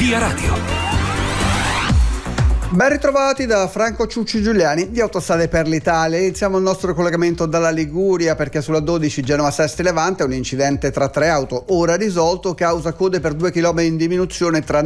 Via Radio. Ben ritrovati da Franco Ciucci Giuliani di Autostrade per l'Italia. Iniziamo il nostro collegamento dalla Liguria perché sulla 12 Genova-Sesti Levante un incidente tra tre auto ora risolto causa code per 2 km in diminuzione tra